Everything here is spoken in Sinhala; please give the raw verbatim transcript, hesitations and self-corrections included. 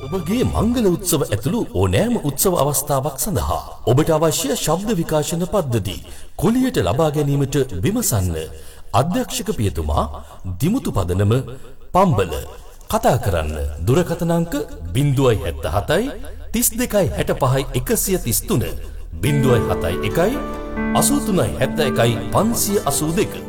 ඔබගේ මංගල උත්සව ඇතුළු ඕනෑම උත්සව අවස්ථාවක් සඳහා ඔබට අවශ්‍ය ශබ්ද විකාශන පද්ධති කුලියට ලබා ගැනීමට විමසන්න. අධ්‍යක්ෂක පියතුමා දිමුතු පදනම පම්බල. කතා කරන්න දුරකථන අංක zero seven seven thirty-two sixty-five one thirty-three zero seven seven one eight one five eight two.